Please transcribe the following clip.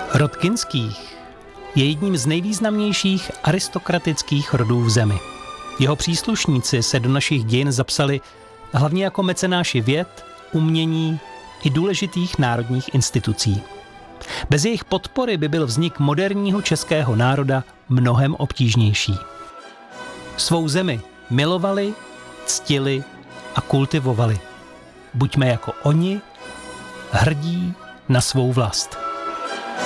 Rod Kinských je jedním z nejvýznamnějších aristokratických rodů v zemi. Jeho příslušníci se do našich dějin zapsali hlavně jako mecenáši věd, umění i důležitých národních institucí. Bez jejich podpory by byl vznik moderního českého národa mnohem obtížnější. Svou zemi milovali, ctili a kultivovali. Buďme jako oni, hrdí na svou vlast.